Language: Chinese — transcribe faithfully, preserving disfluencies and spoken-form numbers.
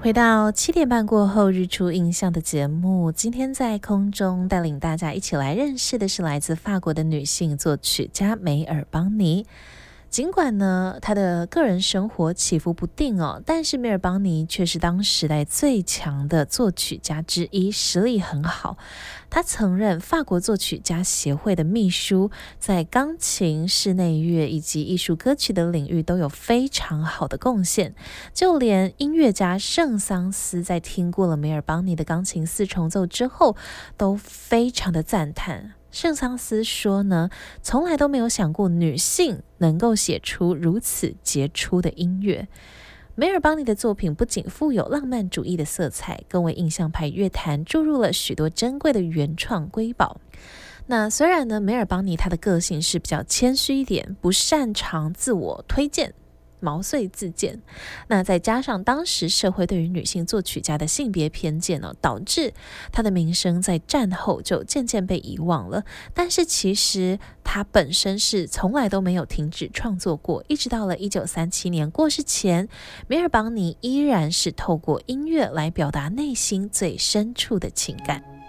回到七点半过后日出印象的节目，今天在空中带领大家一起来认识的是来自法国的女性作曲家梅尔邦尼。尽管呢，她的个人生活起伏不定哦，但是梅尔邦尼却是当时代最强的作曲家之一，实力很好。他曾任法国作曲家协会的秘书，在钢琴、室内乐以及艺术歌曲的领域都有非常好的贡献。就连音乐家圣桑斯在听过了梅尔邦尼的钢琴四重奏之后，都非常的赞叹。圣桑斯说呢，从来都没有想过女性能够写出如此杰出的音乐。梅尔邦尼的作品不仅富有浪漫主义的色彩，更为印象派乐坛注入了许多珍贵的原创瑰宝。那虽然呢，梅尔邦尼他的个性是比较谦虚一点，不擅长自我推荐，毛遂自荐，那再加上当时社会对于女性作曲家的性别偏见呢，导致她的名声在战后就渐渐被遗忘了。但是其实她本身是从来都没有停止创作过，一直到了一九三七年过世前，梅尔邦尼依然是透过音乐来表达内心最深处的情感。